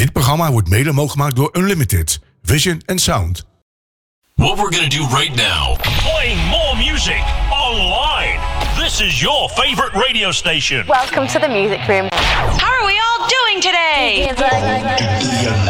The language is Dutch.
Dit programma wordt mede mogelijk gemaakt door Unlimited, Vision and Sound. What we're gonna do right now. Playing more music online. This is your favorite radio station. Welcome to the music room. How are we all doing today?